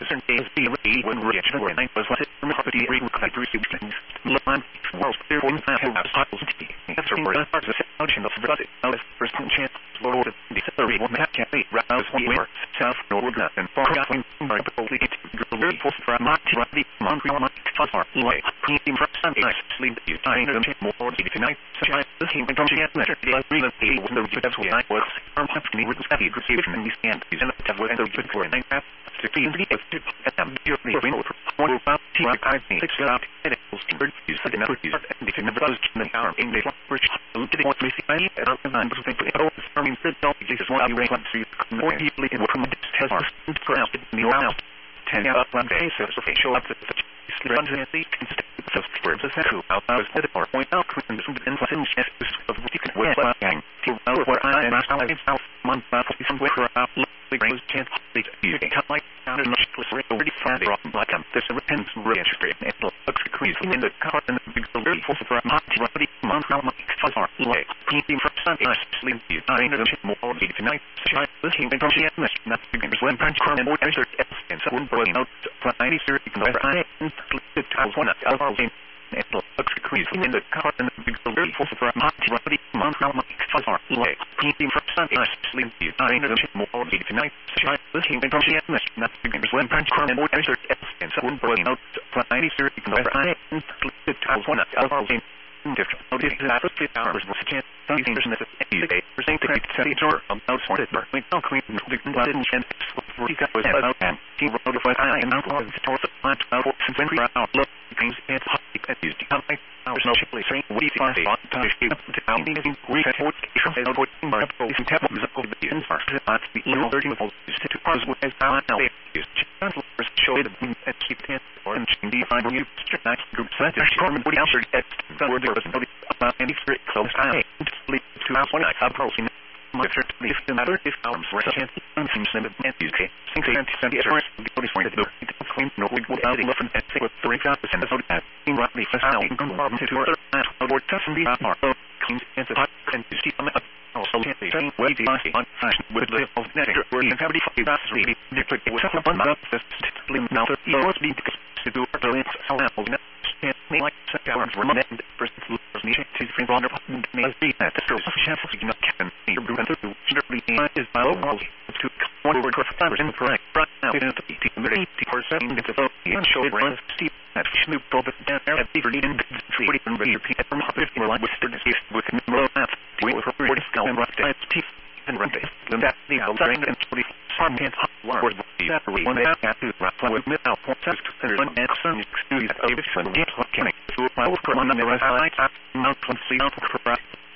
certain days the when rich or night was what it property required receiving line was there one that have titles after for the parts of ocean of the first chance Lord the theory one that can be rouse we were south northern and forgotten by the police very post from the Montreal far away cream from sunlight sleep you time and more tonight such this he went on to get better the reason he was the that's what I was from company with study receiving and stand is in the table and the good for and that 16 at them your one about I think 6 out it was you said in other and if never does in the arm English which did want to see I and but think it all I mean said don't just what I rank to more deeply in what test ground in the house 10 up one day so show up the runs in the words of who I was headed or point out from the influence of the well gang to where I and I south month somewhere out the grains chance you can like down and much was already found like this repentance registry and looks increasing in the car and the big very full for a month Montreal far like keeping from Sunday sleep you I know more tonight this came from the MS not the games when punch crime and more answered and so one out for 90 series over I and the tiles one out of it looks increasing in the car and the big very full for a month Montreal far like keeping from Sunday sleep you I know more tonight this came from the MS not the games when punch crime and more answered and so one out for 90 series over I and the tiles one out of different hours was a chance something that is presenting to the door of outside we don't clean the Latin and for you guys out and he wrote a I and out of the towards the plant out since when we are out look things and used to come like there's no simply saying we find a lot to escape to town in we had what is a point by police and table musical the inside the little dirty with to pause with as now used to show it and keep it or and the find you nice group set Carmen would answer at the word there was no about any spirit close I sleep to house one I have posting after the matter if for a chance something similar and UK think the point of the clean no we would have left and with 3% of that in roughly first now in conformity to other or touching the clean and and see also saying way the on fashion with the of nature where you have the that's really different with one month now you must be to do samples me like hours for month first need to free runner me see that the chef you know can your brew and to is my overall to one word for fibers incorrect right now it is the 80% into the and show it runs steep that Snoop Dogg down there at Beaver in 40 from repeat from 50 like with number math we were 40 scale and rough teeth and run this then that the outside and 40 farm can't word that one that to rapply with mid out point test there's one and some studies of different get what can I do my work on the rest I not one see out